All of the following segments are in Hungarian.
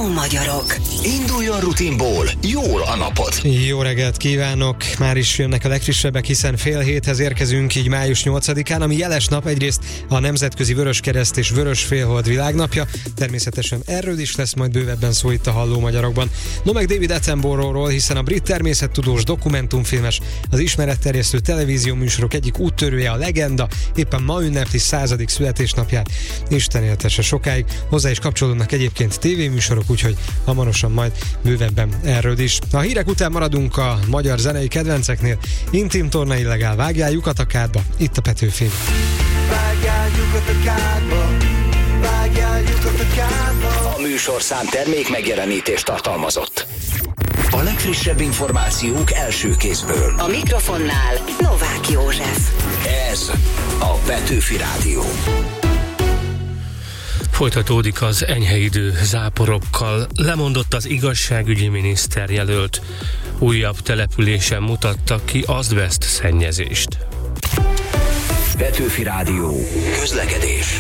Halló magyarok! Induljon rutinból, jól a napot! Jó reggelt kívánok! Már is jönnek a legfrissebbek, hiszen 6:30 érkezünk így május 8-án, ami jeles nap, egyrészt a Nemzetközi Vöröskereszt és Vörösfélhold világnapja. Természetesen erről is lesz majd bővebben szó itt a Halló magyarokban. No meg David Attenborough-ról, hiszen a brit természettudós, dokumentumfilmes, az ismeretterjesztő televízió műsorok egyik úttörője, a legenda, éppen ma ünnepli 100. születésnapját. Isten éltesse sokáig. Hozzá is kapcsolódnak egyébként tévéműsorok, úgyhogy hamarosan majd bővebben erről is. A hírek után maradunk a magyar zenei kedvenceknél. Intim Torna Illegál, vágjál lyukat a kádba, itt a Petőfin. Vágjál lyukat a kádba, vágjál lyukat a kádba. A műsorszám termék megjelenítést tartalmazott. A legfrissebb információk első kézből. A mikrofonnál Novák József. Ez a Petőfi Rádió. Folytatódik az enyhe idő záporokkal. Lemondott az igazságügyi miniszter jelölt. Újabb településen mutattak ki azbeszt szennyezést. Petőfi Rádió. Közlekedés.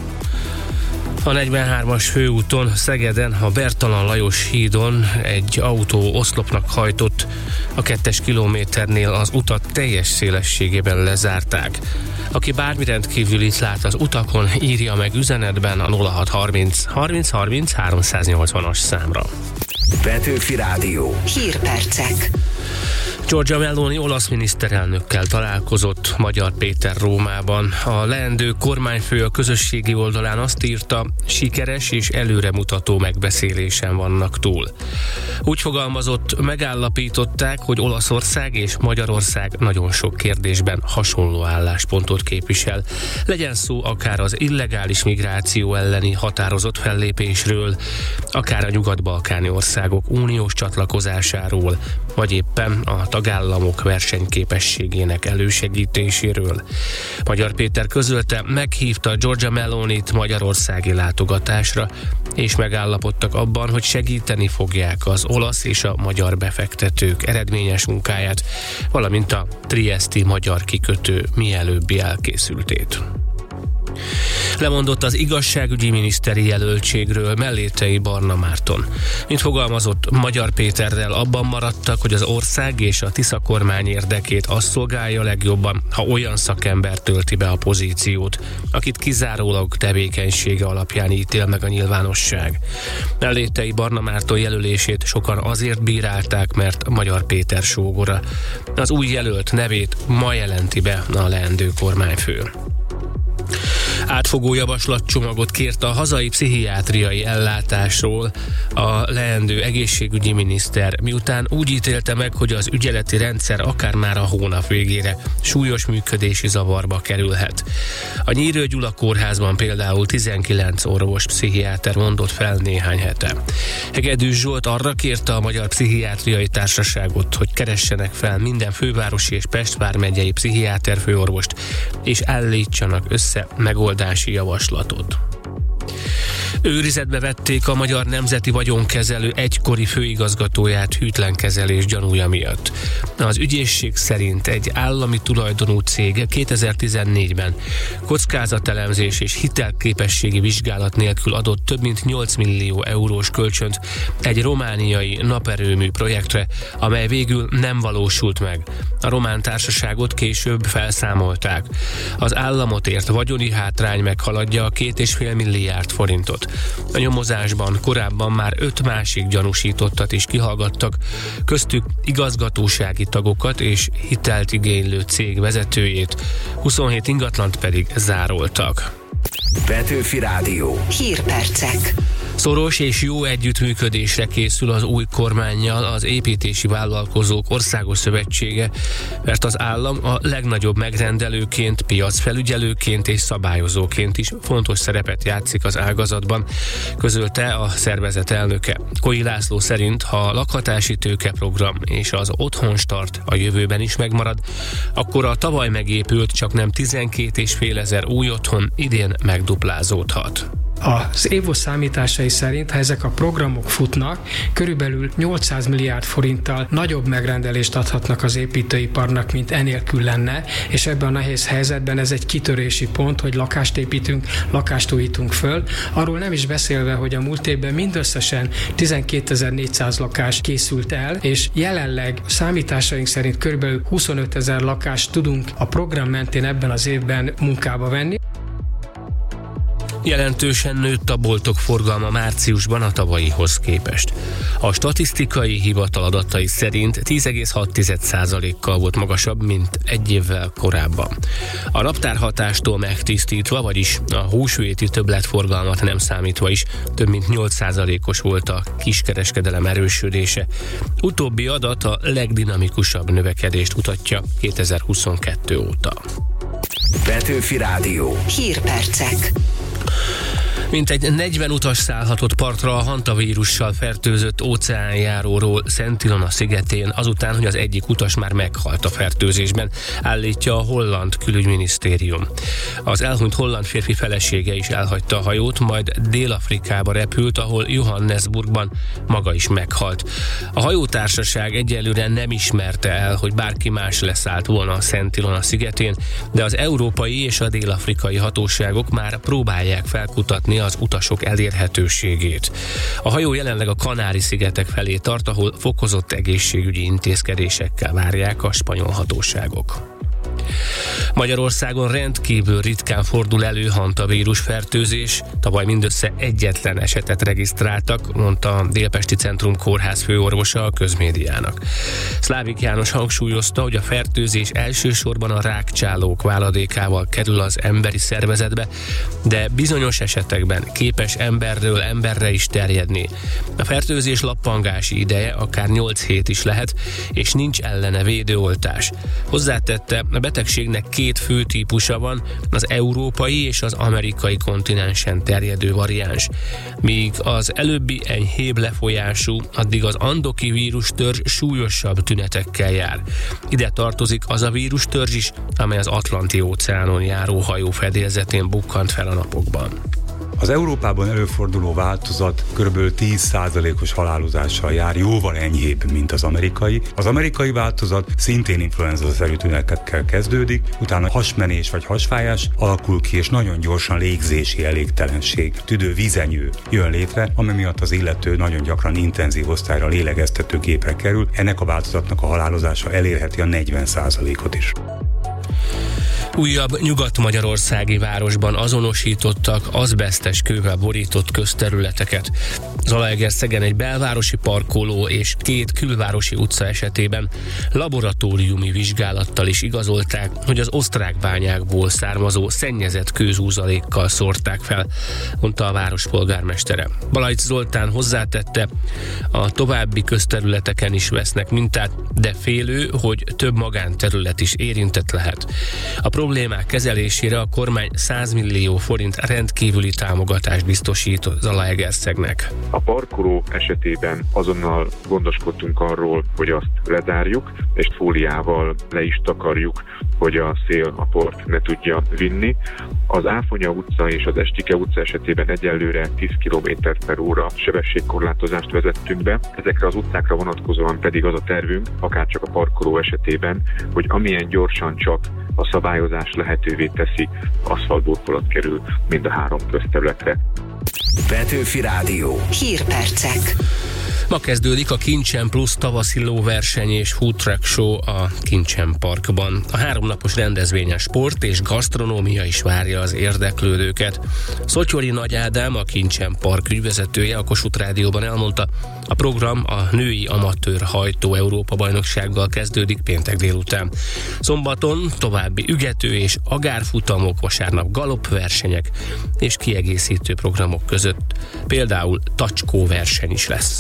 A 43-as főúton Szegeden a Bertalan Lajos hídon egy autó oszlopnak hajtott. A 2. kilométernél az utat teljes szélességében lezárták. Aki bármi rendkívülit lát az utakon, írja meg üzenetben a 0630 30 30 380-as számra. Petőfi Rádió. Hírpercek. Giorgia Meloni olasz miniszterelnökkel találkozott Magyar Péter Rómában. A leendő kormányfő a közösségi oldalán azt írta, sikeres és előremutató megbeszélésen vannak túl. Úgy fogalmazott, megállapították, hogy Olaszország és Magyarország nagyon sok kérdésben hasonló álláspontot képvisel. Legyen szó akár az illegális migráció elleni határozott fellépésről, akár a nyugat-balkáni országok uniós csatlakozásáról, vagy éppen a tagállamok versenyképességének elősegítéséről. Magyar Péter közölte, meghívta Giorgia Melonit magyarországi látogatásra, és megállapodtak abban, hogy segíteni fogják az olasz és a magyar befektetők eredményes munkáját, valamint a trieszti magyar kikötő mielőbbi elkészültét. Lemondott az igazságügyi miniszteri jelöltségről Mellétei Barna Márton. Mint fogalmazott, Magyar Péterrel abban maradtak, hogy az ország és a Tisza kormány érdekét azt szolgálja legjobban, ha olyan szakember tölti be a pozíciót, akit kizárólag tevékenysége alapján ítél meg a nyilvánosság. Mellétei Barna Márton jelölését sokan azért bírálták, mert Magyar Péter sógora. Az új jelölt nevét ma jelenti be a leendő kormányfő. Átfogó javaslatcsomagot kért a hazai pszichiátriai ellátásról a leendő egészségügyi miniszter, miután úgy ítélte meg, hogy az ügyeleti rendszer akár már a hónap végére súlyos működési zavarba kerülhet. A Nyírő Gyula kórházban például 19 orvos pszichiáter mondott fel néhány hete. Hegedűs Zsolt arra kérte a Magyar Pszichiátriai Társaságot, hogy keressenek fel minden fővárosi és Pest vármegyei pszichiáter főorvost, és állítsanak össze megoldási javaslatot. Őrizetbe vették a Magyar Nemzeti Vagyonkezelő egykori főigazgatóját hűtlen kezelés gyanúja miatt. Az ügyészség szerint egy állami tulajdonú cég 2014-ben kockázatelemzés és hitelképességi vizsgálat nélkül adott több mint 8 millió eurós kölcsönt egy romániai naperőmű projektre, amely végül nem valósult meg. A román társaságot később felszámolták. Az államot ért vagyoni hátrány meghaladja a 2,5 milliárd forintot. A nyomozásban korábban már 5 másik gyanúsítottat is kihallgattak, köztük igazgatósági tagokat és hitelt igénylő cég vezetőjét, 27 ingatlant pedig zároltak. Petőfi Rádió. Hírpercek. Szoros és jó együttműködésre készül az új kormánnyal az Építési Vállalkozók Országos Szövetsége, mert az állam a legnagyobb megrendelőként, piacfelügyelőként és szabályozóként is fontos szerepet játszik az ágazatban, közölte a szervezet elnöke. Koi László szerint, ha a lakhatási tőkeprogram és az otthonstart a jövőben is megmarad, akkor a tavaly megépült csaknem 12,5 ezer új otthon idén megduplázódhat. Az Évo számításai szerint, ha ezek a programok futnak, körülbelül 800 milliárd forinttal nagyobb megrendelést adhatnak az építőiparnak, mint enélkül lenne, és ebben a nehéz helyzetben ez egy kitörési pont, hogy lakást építünk, lakást újítunk föl. Arról nem is beszélve, hogy a múlt évben mindösszesen 12.400 lakás készült el, és jelenleg számításaink szerint körülbelül 25.000 lakást tudunk a program mentén ebben az évben munkába venni. Jelentősen nőtt a boltok forgalma márciusban a tavalyihoz képest. A statisztikai hivatal adatai szerint 10,6%-kal volt magasabb, mint egy évvel korábban. A naptárhatástól megtisztítva, vagyis a húsvéti többletforgalmat nem számítva is, több mint 8%-os volt a kiskereskedelem erősödése. Utóbbi adat a legdinamikusabb növekedést mutatja 2022 óta. Petőfi Rádió. Hírpercek. Mintegy 40 utas szállhatott partra a hantavírussal fertőzött óceánjáróról Szent Ilona szigetén, azután, hogy az egyik utas már meghalt a fertőzésben, állítja a holland külügyminisztérium. Az elhunyt holland férfi felesége is elhagyta a hajót, majd Dél-Afrikába repült, ahol Johannesburgban maga is meghalt. A hajótársaság egyelőre nem ismerte el, hogy bárki más leszállt volna a Szent Ilona szigetén, de az európai és a dél-afrikai hatóságok már próbálják felkutatni az utasok elérhetőségét. A hajó jelenleg a Kanári-szigetek felé tart, ahol fokozott egészségügyi intézkedésekkel várják a spanyol hatóságok. Magyarországon rendkívül ritkán fordul elő hantavírus fertőzés. Tavaly mindössze egyetlen esetet regisztráltak, mondta a Délpesti Centrum Kórház főorvosa a közmédiának. Szlávik János hangsúlyozta, hogy a fertőzés elsősorban a rákcsálók váladékával kerül az emberi szervezetbe, de bizonyos esetekben képes emberről emberre is terjedni. A fertőzés lappangási ideje akár 8 hét is lehet, és nincs ellene védőoltás. Hozzátette, a betegségnek 2 fő típusa van, az európai és az amerikai kontinensen terjedő variáns. Míg az előbbi enyhébb lefolyású, addig az andoki vírustörzs súlyosabb tünetekkel jár. Ide tartozik az a vírustörzs is, amely az Atlanti-óceánon járó hajó fedélzetén bukkant fel a napokban. Az Európában előforduló változat kb. 10%-os halálozással jár, jóval enyhébb, mint az amerikai. Az amerikai változat szintén influenza-szerű tünetekkel kezdődik, utána hasmenés vagy hasfájás alakul ki, és nagyon gyorsan légzési elégtelenség, tüdő vizenyő jön létre, ami miatt az illető nagyon gyakran intenzív osztályra, lélegeztetőgépre kerül. Ennek a változatnak a halálozása elérheti a 40%-ot is. Újabb nyugat-magyarországi városban azonosítottak azbesztes kővel borított közterületeket. Zalaegerszegen egy belvárosi parkoló és 2 külvárosi utca esetében laboratóriumi vizsgálattal is igazolták, hogy az osztrák bányákból származó szennyezett kőzúzalékkal szórták fel, mondta a város polgármestere. Balajc Zoltán hozzátette, a további közterületeken is vesznek mintát, de félő, hogy több magánterület is érintett lehet. A problémák kezelésére a kormány 100 millió forint rendkívüli támogatást biztosít Zalaegerszegnek. A parkoló esetében azonnal gondoskodtunk arról, hogy azt lezárjuk, és fóliával le is takarjuk, hogy a szél a port ne tudja vinni. Az Áfonya utca és az Estike utca esetében egyelőre 10 km/h sebességkorlátozást vezettünk be. Ezekre az utcákra vonatkozóan pedig az a tervünk, akárcsak a parkoló esetében, hogy amilyen gyorsan csak a szabályozás lehetővé teszi, aszfaltburkolat kerül mind a 3 közterületre. Petőfi Rádió. Hírpercek. Ma kezdődik a Kincsen Plus tavaszi lóverseny és food truck show a Kincsen Parkban. A 3 napos rendezvényen sport és gasztronómia is várja az érdeklődőket. Szotyori Nagy Ádám, a Kincsen Park ügyvezetője a Kossuth Rádióban elmondta, a program a női amatőr hajtó Európa-bajnoksággal kezdődik péntek délután. Szombaton további ügető és agárfutamok, vasárnap galoppversenyek és kiegészítő programok között például tacskó verseny is lesz. A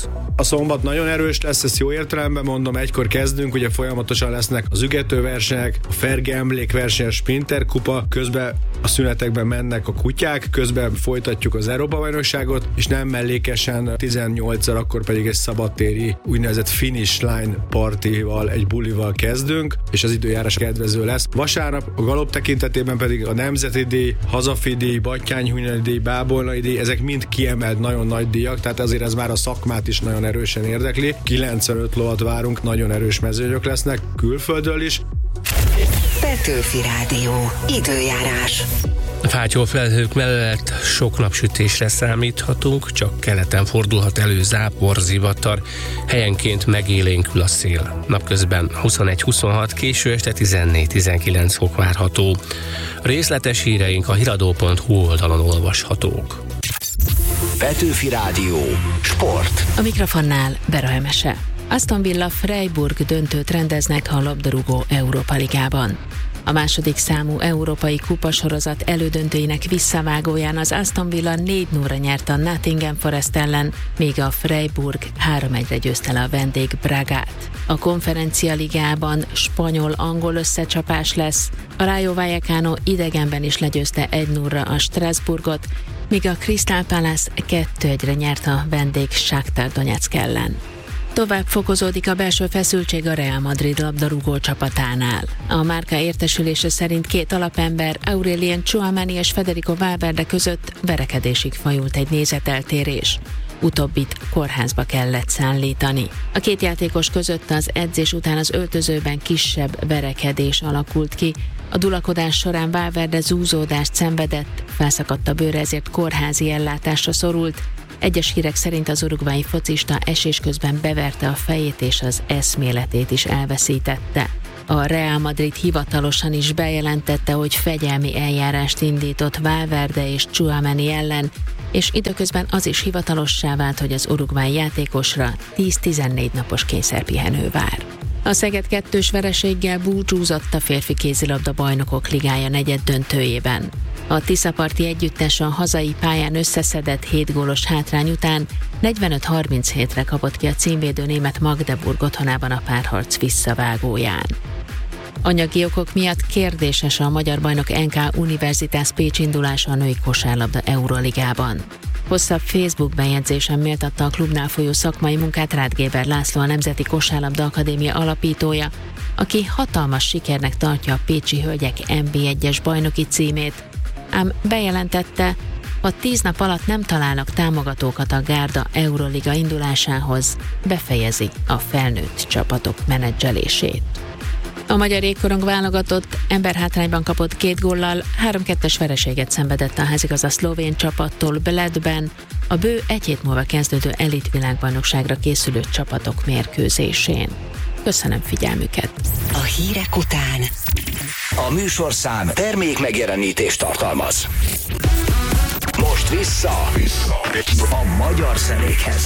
szombat nagyon erős lesz, ezt jó értelemben mondom, egykor kezdünk, ugye folyamatosan lesznek az ügetőversenyek, a Ferge emlékverseny, a Sprinter kupa, közben a szünetekben mennek a kutyák, közben folytatjuk az Európa-bajnokságot, és nem mellékesen 18-ra akkor pedig egy szabadtéri úgynevezett finish line partival, egy bulival kezdünk, és az időjárás kedvező lesz. Vasárnap a galop tekintetében pedig a Nemzeti díj, Hazafi díj, Battyányi díj, Bábolnai díj, ezek mind kiemelt nagyon nagy díjak, tehát azért ez már a szakmát is nagyon erősen érdekli. 95 lovat várunk, nagyon erős mezőnyök lesznek, külföldről is. Petőfi Rádió. Időjárás. Fátyol felhők mellett sok napsütésre számíthatunk, csak keleten fordulhat elő zápor, zivatar, helyenként megélénkül a szél. Napközben 21-26, késő este 14-19 fok várható. Részletes híreink a hiradó.hu oldalon olvashatók. Petőfi Rádió. Sport. A mikrofonnál Bera Emese. Aston Villa Freiburg döntőt rendeznek a labdarúgó Európa Ligában. A második számú európai kupasorozat elődöntőinek visszavágóján az Aston Villa 4-0-ra nyert a Nottingham Forest ellen, míg a Freiburg 3-1-re győzte le a vendég Bragát. A Konferencia Ligában spanyol-angol összecsapás lesz, a Rayo Vallecano idegenben is legyőzte 1-0-ra a Strasbourgot, míg a Crystal Palace 2-1-re nyert a vendég Shakhtar Donetsk ellen. Tovább fokozódik a belső feszültség a Real Madrid labdarúgó csapatánál. A márka értesülése szerint két alapember, Aurélien Tchouaméni és Federico Valverde között verekedésig fajult egy nézeteltérés. Utóbbit kórházba kellett szállítani. A két játékos között az edzés után az öltözőben kisebb verekedés alakult ki. A dulakodás során Valverde zúzódást szenvedett, felszakadt a bőre, ezért kórházi ellátásra szorult. Egyes hírek szerint az urugvái focista esés közben beverte a fejét és az eszméletét is elveszítette. A Real Madrid hivatalosan is bejelentette, hogy fegyelmi eljárást indított Valverde és Tchouaméni ellen, és időközben az is hivatalossá vált, hogy az urugvái játékosra 10-14 napos kényszerpihenő vár. A Szeged 2-s vereséggel búcsúzott a férfi kézilabda bajnokok ligája negyeddöntőjében. A Tiszaparti együttes a hazai pályán összeszedett 7 gólos hátrány után 45-37-re kapott ki a címvédő német Magdeburg otthonában a párharc visszavágóján. Anyagi okok miatt kérdéses a magyar bajnok NK Universitás Pécs indulása a női kosárlabda Euroligában. Hosszabb Facebook bejegyzésen méltatta a klubnál folyó szakmai munkát Ráth Géber László, a Nemzeti Kosárlabda Akadémia alapítója, aki hatalmas sikernek tartja a pécsi hölgyek NB1-es bajnoki címét, ám bejelentette, ha 10 nap alatt nem találnak támogatókat a Gárda Euroliga indulásához, befejezi a felnőtt csapatok menedzselését. A magyar jégkorong válogatott emberhátrányban kapott 2 góllal, 3-2-es vereséget szenvedett a házigazda szlovén csapattól Bledben, a bő egy hét múlva kezdődő elit világbajnokságra készülő csapatok mérkőzésén. Köszönöm figyelmüket! A hírek után A műsorszám termék megjelenítést tartalmaz. Most vissza a magyar zenékhez.